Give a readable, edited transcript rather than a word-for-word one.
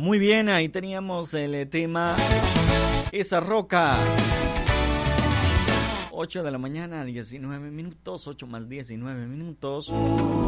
Muy bien, ahí teníamos el tema Esa Roca. 8 de la mañana, 19 minutos, 8 más 19 minutos.